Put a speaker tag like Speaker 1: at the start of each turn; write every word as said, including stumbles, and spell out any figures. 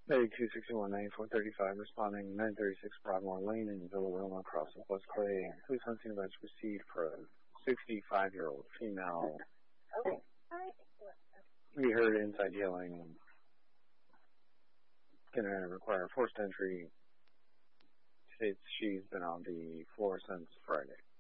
Speaker 1: Medic two sixty-one ninety-four thirty-five responding nine thirty-six Broadmoor Lane in Villa Wilma, across with West Clay. Who's hunting about to proceed for a sixty-five-year-old female?
Speaker 2: Okay. Alright.
Speaker 1: We heard inside yelling. Gonna require forced entry. States she's been on the floor since Friday.